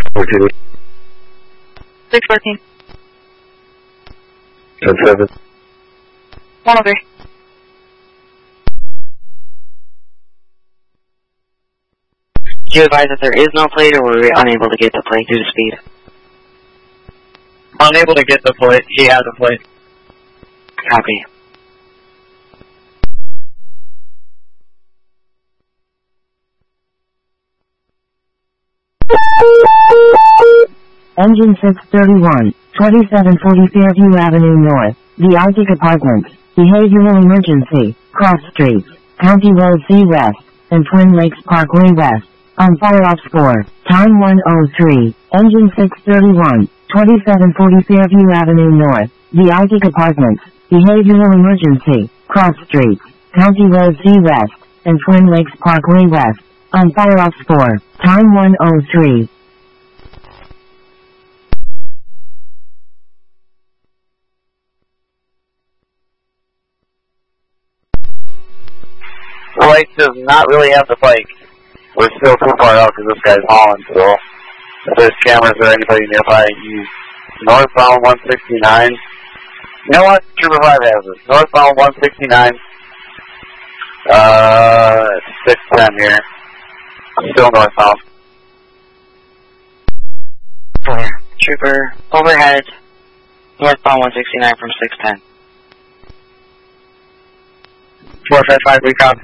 614. 10-7. 103. Do you advise that there is no plate, or were we unable to get the plate due to speed? Unable to get the plate. He has a plate. Copy. Engine 631, 2740 Fairview Avenue North, The Arctic Apartments, Behavioral Emergency, Cross Streets, County Road C West, and Twin Lakes Parkway West. On fire-off score, time 1:03, engine 631, 2740 Fairview Avenue North, The Arctic Apartments, Behavioral Emergency, Cross Streets, County Road C West, and Twin Lakes Parkway West. On fire-off score, time 1:03. Light does not really have the bike. We're still too far out because this guy's hauling still. If there's cameras or anybody nearby, use northbound 169. You know what? Trooper 5 has it. Northbound 169. 610 here. Still northbound. Clear. Trooper, overhead, northbound 169 from 610. 455, we copy.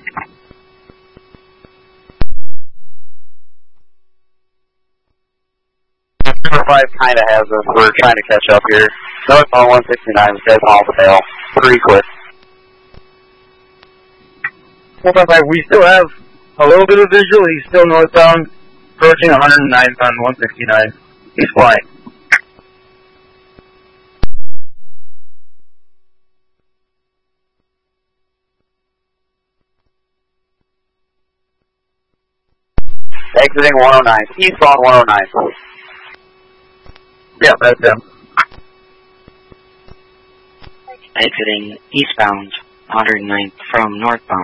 Trooper 5 kind of has us. We're trying to catch up here. Northbound 169, this guy's on the tail. Pretty quick. 455, we still have a little bit of visual. He's still northbound, approaching 109 on 169. He's flying. Exiting 109. Eastbound 109. Yeah, that's him. Exiting eastbound 109 from northbound.